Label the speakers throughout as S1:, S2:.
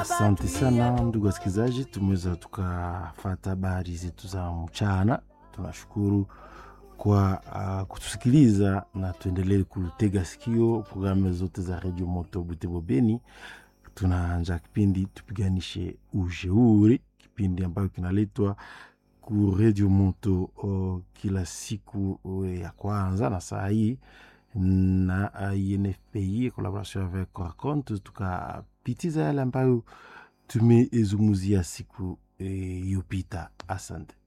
S1: Asante sana ndugu wasikilizaji, tumeweza tukafata habari zetu za mchana. Tunashukuru kwa kutusikiliza na tuendelee kutega sikio programu zote za Radio Moto Butembo Beni. Tunaanza kipindi tupiganishe ujeuri, kipindi ambayo kinaletwa ku Radio Moto kila siku ya kwanza na saa hii na INFPI collaboration avec Raconte. Tukapitiza yale ambayo tumezungumzia siku iliyopita. Asante.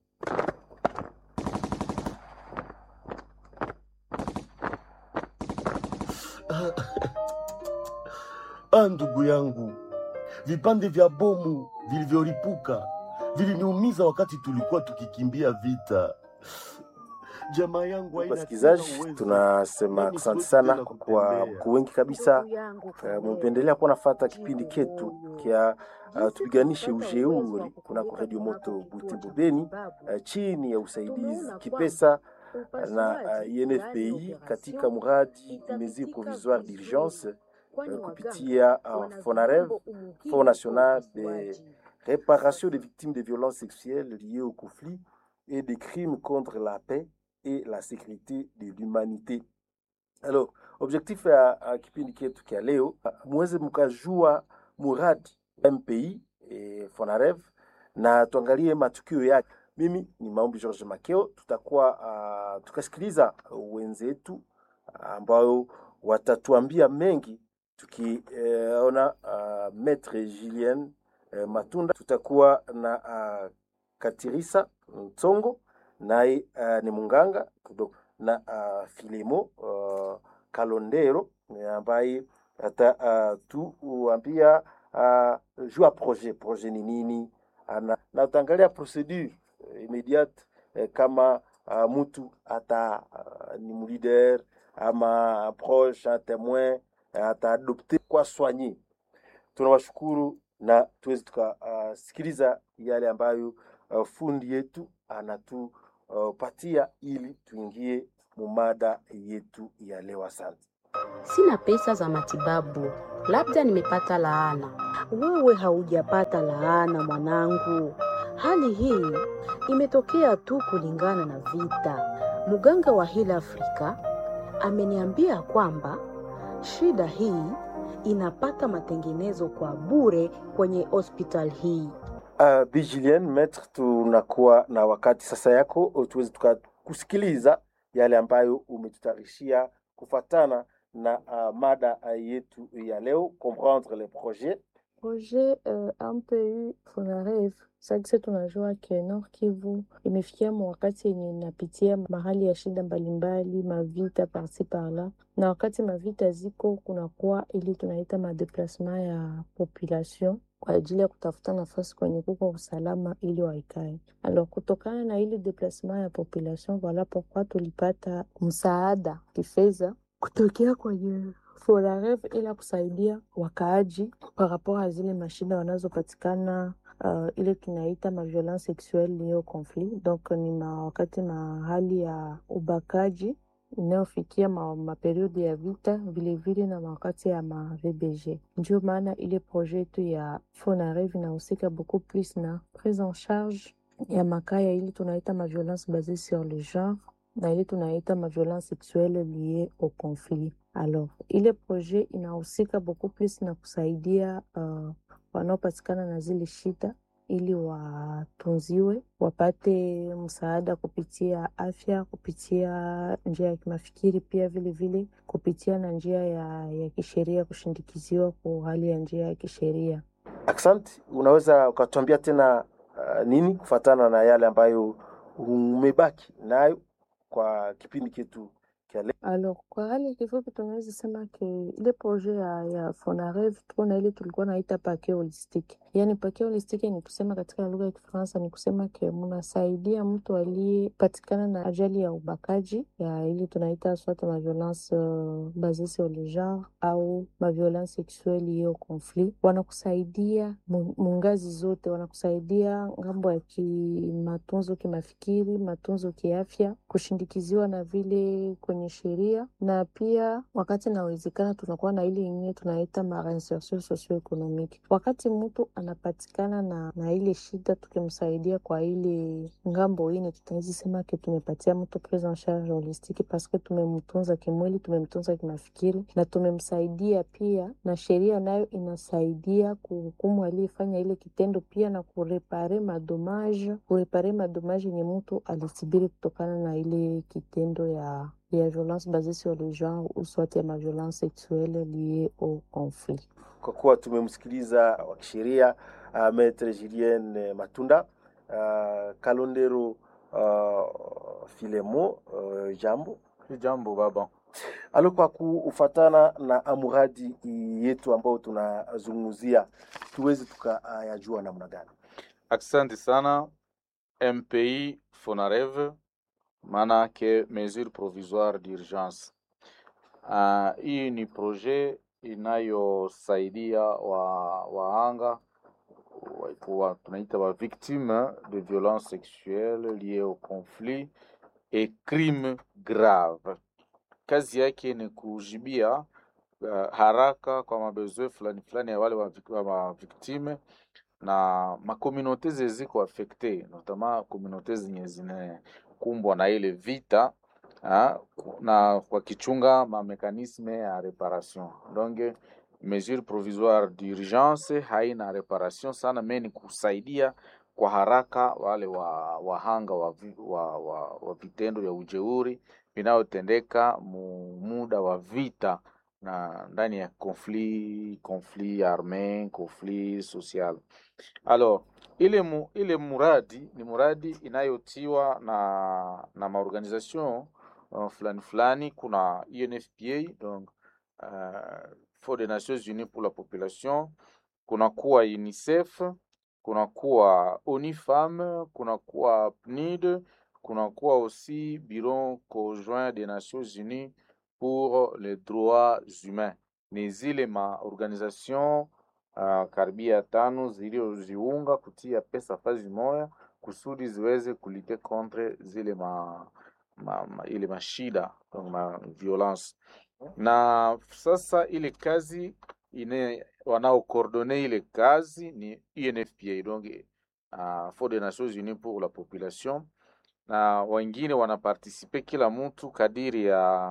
S2: Ndugu yangu, vipande vya bomu vilivyolipuka viliniumiza wakati tulikuwa tukikimbia vita. Jamaa yangu
S1: wasikilizaji, tunasema asante sana kwa wengi kabisa mpendelea kuwa nafuata kipindi ketu kia tupiganishe ujeuri kuna kwa Radio Moto Butembo Beni chini ya usaidizi kipesa na INFPI katika mradi mesures provisoires d'urgence kupitia FONAREV, Fonds National de Réparation des Victimes de Violences Sexuelles liées au conflit et des crimes contre la paix et la sécurité de l'humanité. Alors, objectif ya kipindi ketu kia leo, muweze mkajua muradi MPI FONAREV na tuangalie matukio yake. Mimi ni Maombi George Makeo, tutakuwa tukasikiliza wenzetu ambao watatuambia mengi tukiona Maître Julien Matunda, tutakuwa na Katirisa Ntsongo naye ni munganga na Filemo Kalondero ambaye tuambia jua projet ni nini na utangalia procedure immédiate kama mtu ata ni leader ama proche témoin ata adopter kwa soigner. Tunawashukuru na tuweze tukasikiliza yale ambayo fundi yetu anatu patia ili tuingie mumada yetu ya leo. Asante.
S3: Sina pesa za matibabu, labda nimepata laana.
S4: Wewe haujapata laana mwanangu. Hali hii imetokea tu kulingana na vita. Muganga wa Heal Africa ameniambia kwamba shida hii inapata matengenezo kwa bure kwenye hospital hii.
S1: Julien, Maître, tunakuwa na wakati sasa yako tuweze tukakusikiliza yale ambayo umetutarishia kufatana na mada yetu ya leo, comprendre les projets.
S5: Projet MPI FONAREV. Sasa tunajua ke Nord Kivu imefikia wakati yenye inapitia mahali ya shida mbalimbali, mavita parti parla, na wakati mavita ziko kunakuwa ili tunaita madeplasement ya population kwa ajili ya kutafuta nafasi kwenye kuko usalama ili waikae. Alors kutokana na ili déplacement ya population, voilà pourquoi tulipata msaada kifedha kutokea kwenye FONAREV ila kusaidia wakaaji par rapport à zile mashida wanazopatikana ile tunaita ma violence sexuelle liée au conflit. Donc ni wakati mahali ya ubakaji inayofikia periodi ya vita vile vile na wakati ya VBG. Ndio maana ile projet tu ya FONAREV inahusika beaucoup plus na prise en charge ya makaya ili tunaita ma violence basée sur le genre na ile tunaita ma violence sexuelle liée au conflit. Alors ile projet inahusika beaucoup plus na kusaidia wanaopatikana na zile shida ili watunziwe, wapate msaada kupitia afya, kupitia njia ya kimafikiri, pia vile vile kupitia na njia ya kisheria, kushindikiziwa kwa hali ya njia ya kisheria.
S1: Asante, unaweza ukatuambia tena nini kufatana na yale ambayo umebaki nayo kwa kipindi kitu kile?
S5: Alors kwa hali kifupi tunaweza sema ke ile projet ya FONAREV tuna ile tulikuwa naita paquet holistique. Yani paquet holistique ni kusema katika lugha ya Kifaransa ni kusema ke mnasaidia mtu aliyepatikana na ajali ya ubakaji ya ile tunaita soit ma violence basée sur le genre au ma violence sexuelle liée au conflit. Wanakusaidia mungazi zote, wanakusaidia ngambo ya matunzo kimafikiri, matunzo kiafya, kushindikiziwa na vile kwenye kwenye sheria, na pia wakati inawezekana tunakuwa na ile ingine tunaita reinsertion socio-economique. Wakati mtu anapatikana na ile shida, tukimsaidia kwa ile ngambo ine, tutaweza sema ke tumepatia mtu prise en charge holistique, paske tumemtunza kimwili, tumemtunza kimafikiri na tumemsaidia pia, na sheria nayo inasaidia kuhukumu aliyefanya ile kitendo pia na kurepare madommage yenye mtu alisibiri kutokana na ile kitendo ya violence basée sur le genre ou soit ya violence sexuelle liée au conflit.
S1: Kwa kuwa tumemsikiliza wa kisheria Maître Julien Matunda, Kalondero Filemo,
S6: Jambo baba.
S1: Alo, kwa kufatana na amuradi yetu ambao tunazungumzia, tuweze tukayajua namna gani?
S6: Asante sana. MPI FONAREV maana ke mesure provisoire d'urgence. Hii ni projet inayosaidia wahanga tunaita wa victime de violence sexuelle liée au conflit et crime grave. Kazi yake ni kujibia haraka kwa mabezwe fulani ya wale wa victime na makomunote ziko affecte, notamment komunote zenye zinakumbwa na ile vita na kwa kichunga mekanisme ya reparation. Donc mesure provisoire d'urgence haina reparation sana, meni kusaidia kwa haraka wale wahanga wa vitendo ya ujeuri vinayotendeka muda wa vita na ndani ya conflit armé, conflit social. Alors ile muradi ni muradi inayotiwa na maorganisation fulani. Kuna UNFPA, donc Fonds des Nations Unies pour la Population, kuna kuwa UNICEF, kuna kuwa ONU Femmes, kuna kuwa PNUD, kuna kuwa aussi Bureau conjoint des Nations Unies pour les droits humains. Ni zile maorganisation karibia 5 zilizoziunga kutia pesa fazi moja kusudi ziweze kulite contre zile ile mashida violence. Na sasa ile kazi wanao coordonner ile kazi ni UNFPA, donc Fonds des Nations Unies pour la Population, na wengine wanaparticipe kila mtu kadiri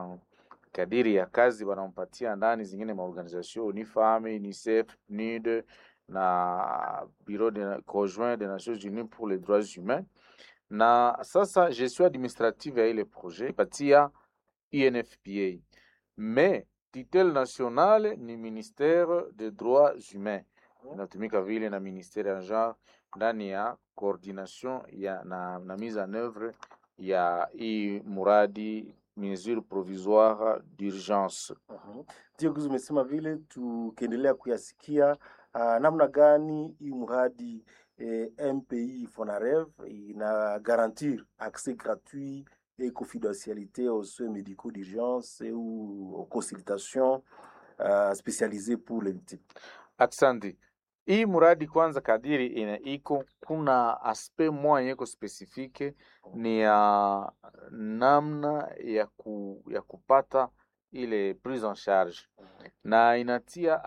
S6: ya kazi wanampatia ndani. Zingine maorganisation UNIFAM, UNICEF, PNUD na Bureau conjoint des Nations Unies pour les droits humains. Na sasa gestion administrative ya ile projet patia UNFPA, mais titel national ni ministère des droits humains, inatumika vile na ministère ya genre ndani ya coordination na mise en œuvre ya hii muradi mesure provisoire d'urgence.
S1: Ndio kuzi umesema vile, tukiendelea kuyasikia namna gani hii muradi MPI FONAREV ina garantir accès gratuit et confidentialité aux soins médicaux d'urgence ou aux consultations spécialisées pour les victimes.
S6: Asante. Hii muradi kwanza kadiri iko kuna aspect moja yeko specifique ni ya namna ya kupata ile prise en charge, na inatia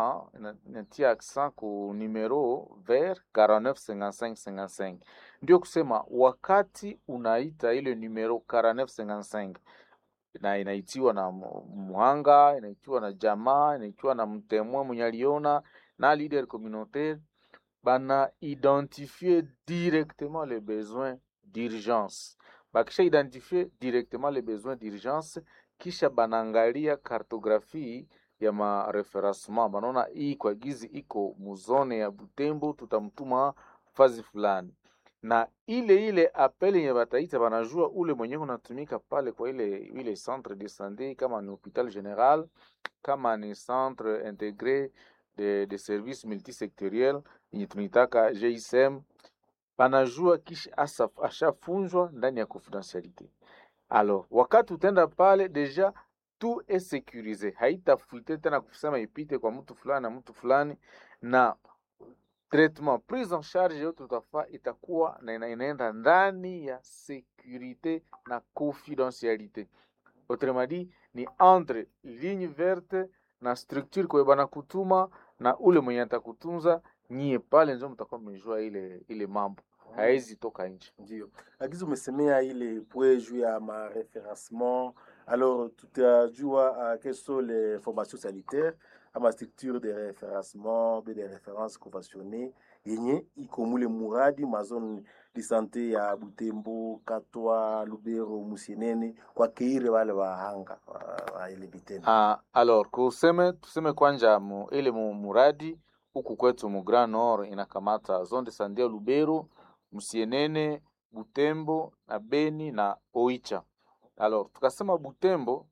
S6: accent ku numero vert 495555. Ndio kusema wakati unaita ile numero 4955 na inaitiwa na muhanga, inaitiwa na jamaa, inaitiwa na mtemwe mwenye aliona na leader communautaire, bana identifier directement les besoins d'urgence. Bakisha identifier directement les besoins d'urgence, kisha banangalia cartographie ya mareferencement, banaona hii kwa gizi iko muzone ya Butembo, tutamtuma fazi fulani, na ile apeli ya bataita banajua ule mwenye unatumika pale kwa ile centre de santé, kama ni hôpital général, kama ni centre intégré de services multisectoriels yenye tunitaka GISM, banajua kisha ashafunjwa ndani ya confidentialité. Alors wakati utenda pale deja tout est sécurisé, haitafuite tena kusema ipite kwa mtu fulani na mtu fulani, na traitement prise en charge yote tutafaa itakuwa na inaenda ndani ya sécurité na confidentialité. autrement dit ni entre ligne verte na structure kwa bana kutuma na ule mwenye atakutunza, nyie pale ndio mtakuwa mmejua ile mambo haezi toka nje.
S1: Ndio. Agizo umesemea ile point juu ya ma référencement. Alors tutajua quelles sont les formations sanitaires ama structure de référencement be de références conventionnées yenye iko mule muradi ma zone de santé ya Butembo, Katwa, Lubero, Musienene kwa keire wale wahanga wa ile bitendo.
S6: Alors tuseme kwanja ile muradi huku kwetu mu Grand Nord inakamata zone de santé ya Lubero, Musienene, Butembo na Beni na Oicha. Alors tukasema Butembo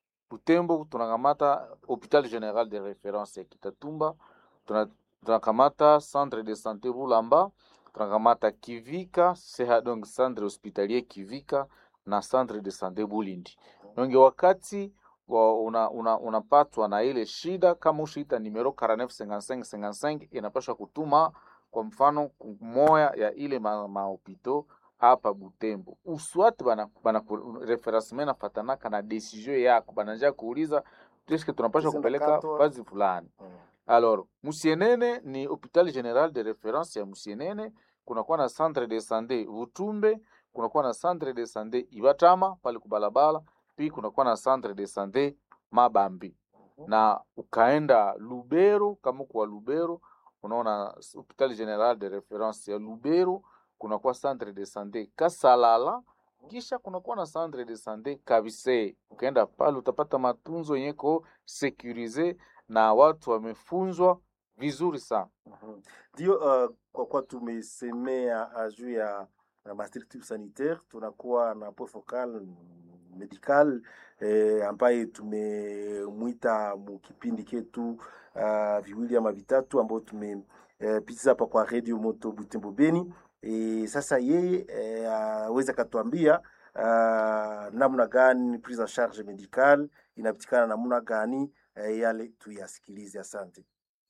S6: tunakamata Hôpital Général de Référence ya Kitatumba, tunakamata Centre de Santé Bulamba, tunakamata Kivika, donc Centre Hospitalier Kivika na Centre de Santé Bulindi. Nonge wakati unapatwa na ile shida, kama ushiita numero 495555 inapaswa kutuma kwa mfano moya ya ile mahopito hapa Butembo. Uswati bana referencement nafatanaka na decision yako, bananja kuuliza tueske tunapaswa kupeleka fazi fulani. Alors, Musienene ni Hôpital Général de Référence ya Musienene, kunakuwa na Centre de Santé Butumbe, kunakuwa na Centre de Santé Ibatama pale kubalabala, pia kunakuwa na Centre de Santé Mabambi. Na ukaenda Lubero, kama kwa Lubero unaona Hôpital Général de Référence ya Lubero, kunakuwa Centre de Santé Kasalala, kisha kunakuwa na Centre de Santé Kabise. Ukaenda pale utapata matunzo yeko sécurisé na watu wamefunzwa vizuri sana.
S1: Ndio. Kwa tumesemea juu ya ma structure sanitaire, tunakuwa na point focal medical ambaye tumemwita mukipindi ketu viwili ama vitatu ambao tumepitiza hapa kwa Radio Moto Butembo Beni. Sasa yeye aweza katuambia namna gani prise en charge médicale inapitikana namna gani, yale tuyasikilize. Asante.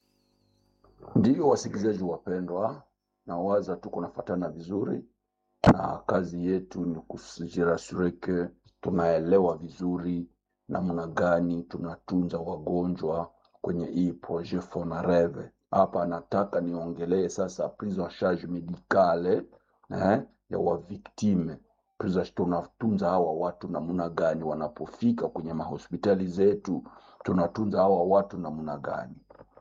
S7: Ndio wasikilizaji wapendwa, na waza tuko nafatana vizuri, na kazi yetu ni kujirasure ke tunaelewa vizuri namna gani tunatunza wagonjwa kwenye hii projet Fonareve. Hapa nataka niongelee sasa prise en charge medicale ya wa victime. Tunatunza hawa watu namna gani wanapofika kwenye mahospitali zetu, tunatunza hawa watu namna gani?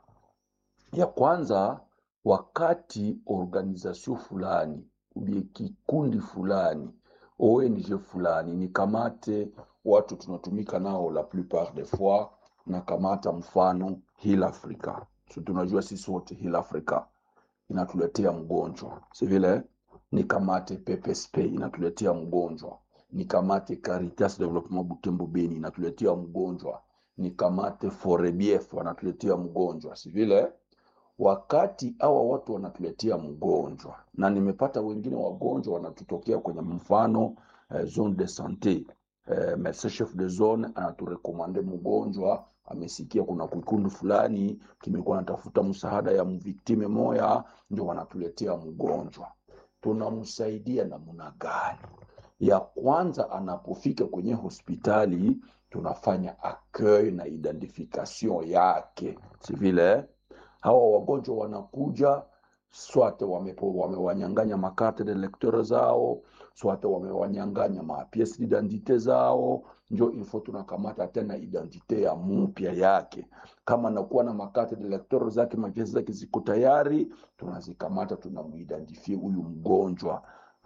S7: Ya kwanza, wakati organisation fulani ubie kikundi fulani ONG fulani ni kamate watu tunatumika nao la plupart des fois, na kamata mfano Heal Africa. So tunajua sisi wote Heal Africa inatuletea mgonjwa, si vile? Ni kamate PPSP inatuletea mgonjwa, ni kamate Caritas Development Butembo Beni inatuletea mgonjwa, ni kamate Forebief wanatuletea mgonjwa, si vile? Wakati hawa watu wanatuletea mgonjwa, na nimepata wengine wagonjwa wanatutokea kwenye mfano zone de santé, médecin chef de zone anaturekomande mgonjwa, amesikia kuna kikundi fulani kimekuwa natafuta msaada ya mviktime moya, ndio wanatuletea mgonjwa. Tunamsaidia namna gani? Ya kwanza, anapofika kwenye hospitali tunafanya accueil na identification yake, si vile? Hawa wagonjwa wanakuja, swate wamewanyanganya makarte de lecteur zao, swate wamewanyanganya mapièce d'identité zao, njo info tunakamata tena identite ya mpya yake. Kama nakuwa na makarte de lecteur zake, mapièce zake ziko tayari, tunazikamata, tunamuidentifie huyu mgonjwa.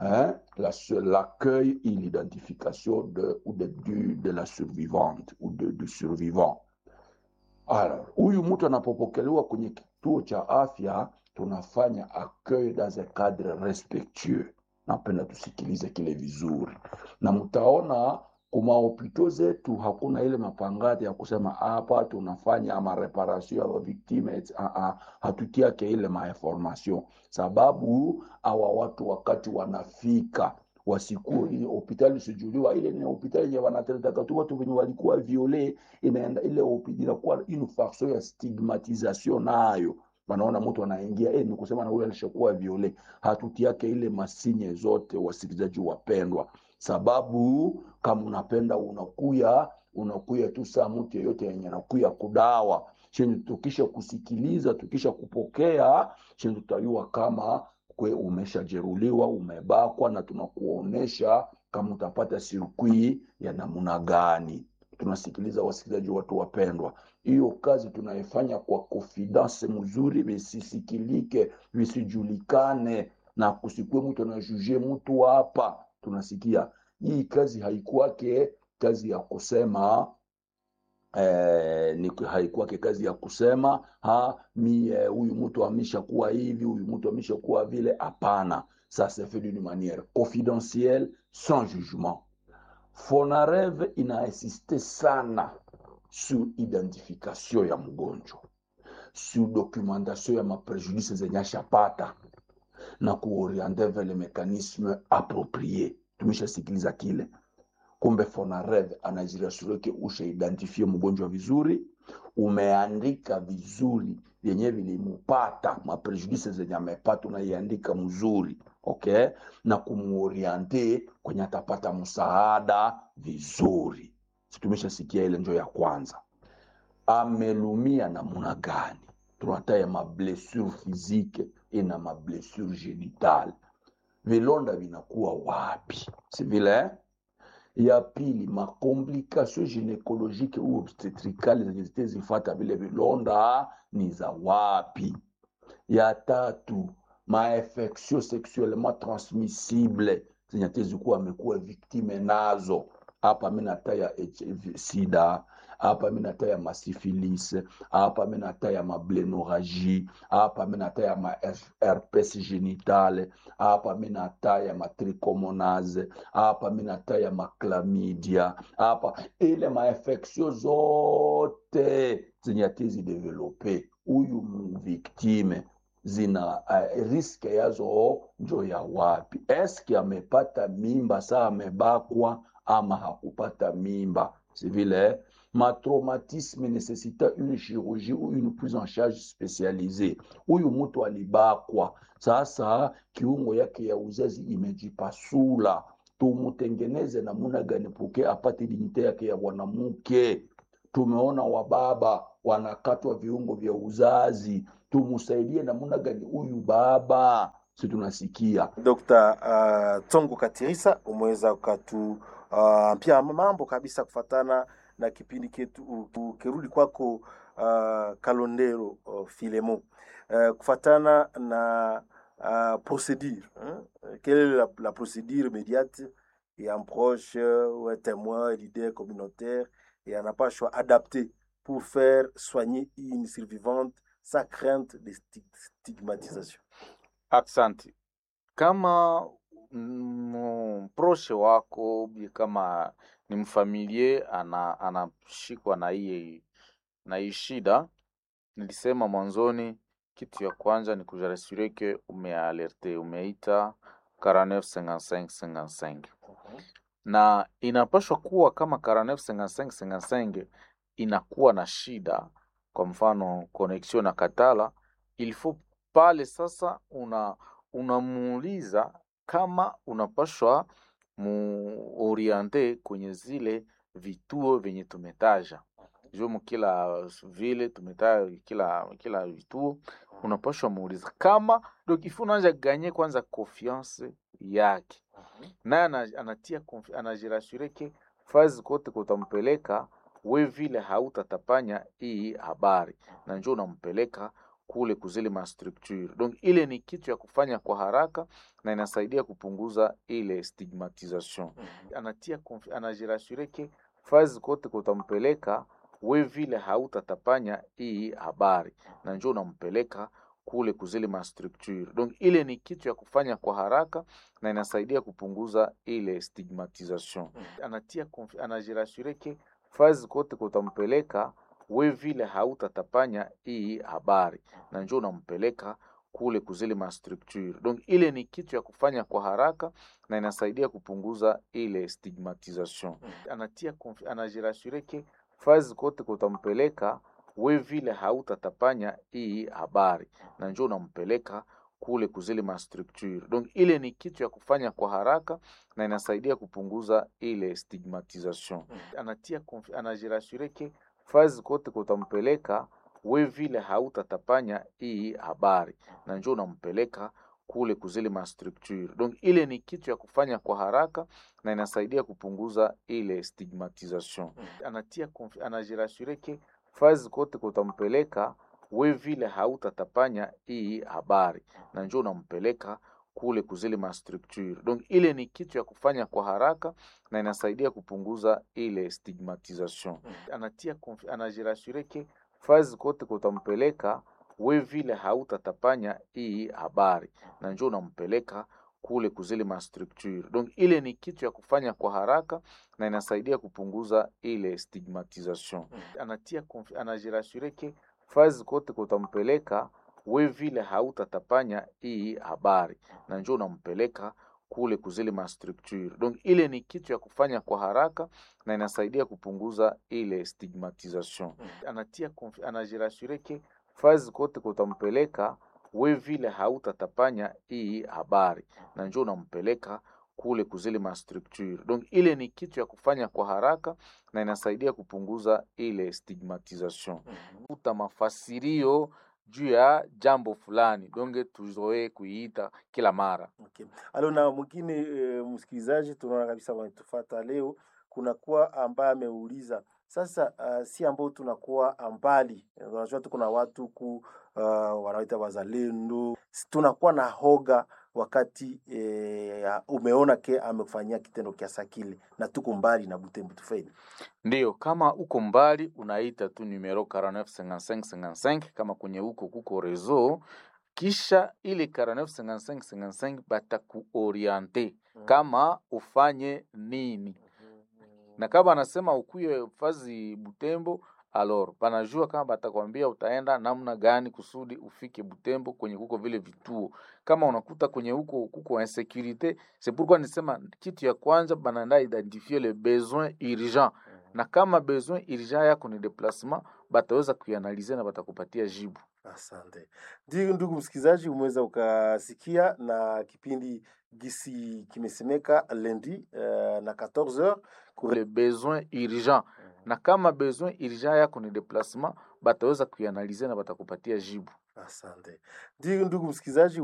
S7: L'accueil et l'identification de la survivante ou du survivant. Alors, huyu mtu anapopokelewa kwenye kituo cha afya, tunafanya accueil dans un cadre respectueux. Napenda tusikilize kile vizuri. Na mtaona kuma hopito zetu hakuna ile mapangati ya kusema hapa tunafanya ama reparation ya victime, hatutiake ile information. Sababu hawa watu wakati wanafika wasiku ile hospitali sijuliwa, ile ni hospitali ya wanatreta tu watu wenye walikuwa viole, inaenda ile hospitali kwa une farce ya stigmatisation nayo. Wanaona mtu anaingia ni kusema na ule alishakuwa viole, hatutiake ile masinye zote. Wasikilizaji wapendwa, sababu kama unapenda unakuya tu saa mtu yeyote yenye nakuya kudawa chenye, tukisha kusikiliza, tukisha kupokea chenye, tutajua kama kwe umeshajeruliwa, umebakwa, na tunakuonesha kama utapata sirkui ya namuna gani. Tunasikiliza wasikilizaji watu wapendwa, hiyo kazi tunaifanya kwa confidence mzuri, visisikilike, visijulikane, na kusikue mtu anajuje mtu hapa. Tunasikia hii kazi haikuwake kazi ya kusema haikuwake kazi ya kusema huyu mtu ameshakuwa hivi, huyu mtu ameshakuwa vile. Hapana, ça se fait d'une manière confidentielle, sans jugement. Fonareve inainsiste sana sur identification ya mgonjwa, sur documentation ya maprejudice zenye ashapata na kuoriente vers le mécanisme approprié. Tumeshasikiliza kile. Kumbe Fonareve anajirasure ke usha-identifie mgonjwa vizuri, umeandika vizuri yenye vilimupata, maprejudice zenye amepata unaiandika mzuri, okay? Na kumuoriente kwenye atapata msaada vizuri. Tumeshasikia ile njo ya kwanza. Amelumia namuna gani? Tunataya mablessure physique na mablessure genitale. Vilonda vinakuwa wapi? Si vile? Ya pili, makomplikasyon gynécologique ou obstétricale zenye zitezifata vile vilonda ni za wapi? Ya tatu, maefeksyon sexuellement transmissible zenye tezikuwa amekuwa victime nazo. Hapa mimi nataya sida, hapa mimi nataya masifilis, hapa mimi nataya mablenorrhagie, hapa mimi nataya herpes genitale, hapa mimi nataya matrichomonase, hapa mimi nataya maklamidia, hapa ile maefeksio zote zenye tizi develope huyu victime zina riske yazo njo ya wapi? Eski amepata mimba saa amebakwa ama hakupata mimba? C'est vile. Ma traumatisme nécessita une chirurgie ou une prise en charge spécialisée. Huyu mtu alibakwa, sasa kiungo yake ya uzazi imejipasula, tumutengeneze namuna gani puke apate dignite yake ya mwanamke? Tumeona wababa wanakatwa viungo vya uzazi, tumusaidie namuna gani huyu baba? Si tunasikia
S1: Dr. Tsongo Katirisa, umeweza ukatu pia mambo kabisa kufatana na kipindi ketu ukirudi kwako Kalondero Filemo, kufatana na procédure, quelle est la procédure immédiate et un proche ou un témoin, leader communautaire et un pas choix adapté pour faire soigner une survivante sans crainte de stigmatisation?
S6: Aksanti. Kama mproshe wako kama ni mfamilie anashikwa na hii shida, nilisema mwanzoni, kitu ya kwanza ni kujarasure ke umealerte, umeita 495555. Na inapaswa kuwa kama 495555 inakuwa na shida, kwa mfano connexion na katala, il faut pale sasa unamuuliza kama unapashwa muoriente kwenye zile vituo venye tumetaja. Jumu kila vile tumetaja kila vituo, unapashwa muuliza kama donc il faut nanja gagner kwanza confiance yake. Na anatia anajirasure ke fazi kote kutampeleka we vile hautatapanya hii habari, na njoo unampeleka kule kuzile ma structure. Donc ile ni kitu ya kufanya kwa haraka na inasaidia kupunguza ile stigmatisation. Anatia anajirasure ke fazi kote kutampeleka we vile hautatapanya hii habari, na njoo unampeleka kule kuzile ma structure. Donc ile ni kitu ya kufanya kwa haraka na inasaidia kupunguza ile stigmatisation. Anatia anajirasure ke fazi kote kutampeleka we vile hautatapanya hii habari, na njoo unampeleka kule kuzile ma structure. Donc ile ni kitu ya kufanya kwa haraka na inasaidia kupunguza ile stigmatisation. Anatia anajirasure ke fazi kote kutampeleka we vile hautatapanya hii habari, na njoo unampeleka kule kuzile mastructure. Donc ile ni kitu ya kufanya kwa haraka na inasaidia kupunguza ile stigmatisation. Anajirasure ke fazi kote kutampeleka we vile hautatapanya hii habari na njoo unampeleka kule kuzile mastructure. Donc ile ni kitu ya kufanya kwa haraka na inasaidia kupunguza ile stigmatisation. Anajirasure ke fazi kote kutampeleka we vile hautatapanya hii habari na njoo unampeleka kule kuzile mastructure. Donc ile ni kitu ya kufanya kwa haraka na inasaidia kupunguza ile stigmatisation. Anajirasure ke fazi kote kutampeleka we vile hautatapanya hii habari na njoo unampeleka kule kuzile mastructure. Donc ile ni kitu ya kufanya kwa haraka na inasaidia kupunguza ile stigmatisation. Anajirasure ke fazi kote kutampeleka we vile hautatapanya hii habari na njoo unampeleka kule kuzile mastructure. Donc ile ni kitu ya kufanya kwa haraka na inasaidia kupunguza ile stigmatisation. Anajirasure ke fazi kote kutampeleka we vile hautatapanya hii habari na njoo unampeleka kule kuzile mastructure. Donc ile ni kitu ya kufanya kwa haraka na inasaidia kupunguza ile stigmatisation. Kuta mafasirio juu ya jambo fulani donge tuzoe kuiita kila mara.
S1: Okay. Alo na mwingine msikilizaji tunaona kabisa wanatufuata leo kunakuwa ambaye ameuliza sasa si ambao tunakuwa mbali. Unajua tuko na watu wanaoita wazalendo. Tunakuwa na hoga wakati umeona ke amefanyia kitendo kiasi kile na tuko mbali na Butembo tufeni.
S6: Ndio, kama uko mbali unaita tu numero 495555 kama kwenye huko kuko rezo, kisha ile 495555 batakuoriente kama ufanye nini. Na kama anasema ukuye fazi Butembo, alors banajua kama batakwambia utaenda namna gani kusudi ufike Butembo kwenye kuko vile vituo. Kama unakuta kwenye huko kuko insécurité, c'est pourquoi nisema kitu ya kwanza bananda identifier le besoin urgent. Na kama besoin urgent yako ni déplacement, bataweza kuianalize na batakupatia jibu.
S1: Asante. Ndugu msikizaji, umeweza ukasikia na kipindi gisi kimesemeka lundi na 14h
S6: le besoin urgent. Na kama besoin urgent yako ni déplacement, bataweza kuianalize na batakupatia jibu.
S1: Asante. Ndugu msikizaji